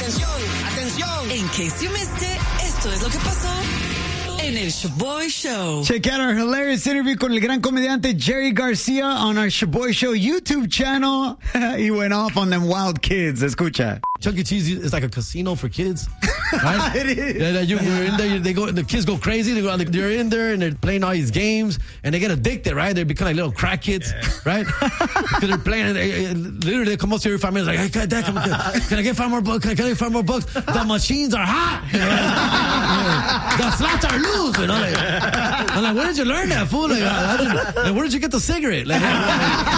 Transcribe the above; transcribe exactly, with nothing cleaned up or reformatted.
Atención, atención. In case you missed it, esto es lo que pasó en el Shaboy Show. Check out our hilarious interview con el gran comediante Jerry Garcia on our Shaboy Show YouTube channel. He went off on them wild kids. Escucha. Chuck E. Cheese is like a casino for kids, right? It is. Yeah, you, you're in there, they go, the kids go crazy. They go, they're in there and they're playing all these games, and they get addicted, right? They become like little crack kids, yeah. Right? Because they're playing, and they, literally they come up to every five minutes like, hey, Dad, come, can I get five more bucks? Can I get five more bucks? The machines are hot. The slots are loose. You know, like, I'm like, where did you learn that, fool? Like, like, where did you get the cigarette? Like,